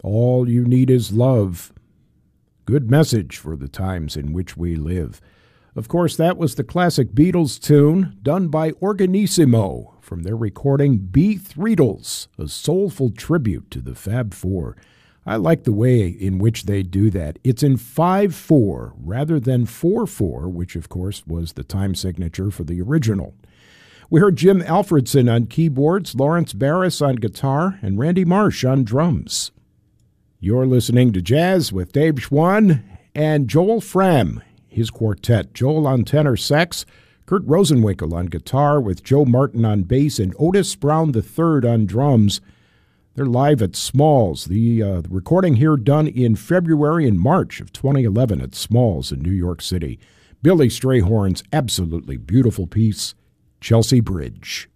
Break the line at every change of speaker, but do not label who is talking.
All you need is love. Good message for the times in which we live. Of course, that was the classic Beatles tune done by Organissimo from their recording Beathreedles, a soulful tribute to the Fab Four. I like the way in which they do that. It's in 5/4 rather than 4/4, which of course was the time signature for the original. We heard Jim Alfredson on keyboards, Lawrence Barris on guitar, and Randy Marsh on drums. You're listening to Jazz with Dave Schwann and Joel Fram, his quartet. Joel on tenor sax, Kurt Rosenwinkel on guitar with Joe Martin on bass, and Otis Brown III on drums. They're live at Smalls. The recording here done in February and March of 2011 at Smalls in New York City. Billy Strayhorn's absolutely beautiful piece, Chelsea Bridge.